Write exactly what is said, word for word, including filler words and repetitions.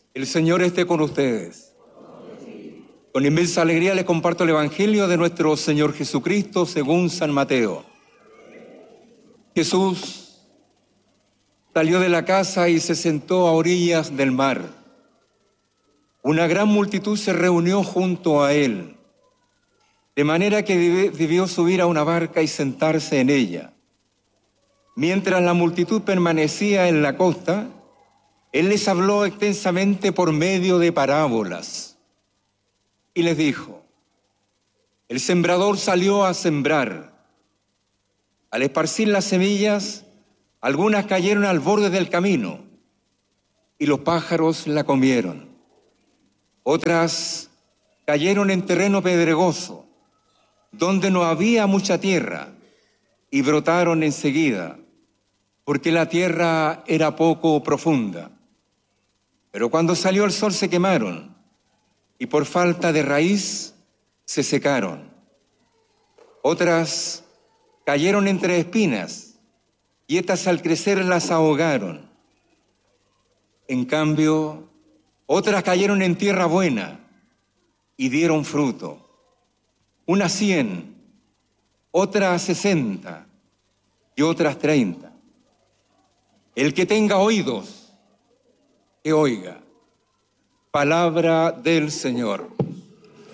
El Señor esté con ustedes. Con inmensa alegría les comparto el Evangelio de nuestro Señor Jesucristo según San Mateo. Jesús salió de la casa y se sentó a orillas del mar. Una gran multitud se reunió junto a él, de manera que debió subir a una barca y sentarse en ella. Mientras la multitud permanecía en la costa, él les habló extensamente por medio de parábolas y les dijo: el sembrador salió a sembrar. Al esparcir las semillas, algunas cayeron al borde del camino y los pájaros la comieron. Otras cayeron en terreno pedregoso, donde no había mucha tierra, y brotaron enseguida, porque la tierra era poco profunda. Pero cuando salió el sol se quemaron, y por falta de raíz se secaron. Otras cayeron entre espinas, y estas al crecer las ahogaron. En cambio, otras cayeron en tierra buena, y dieron fruto. Unas cien, otras sesenta, y otras treinta. El que tenga oídos, que oiga. Palabra del Señor.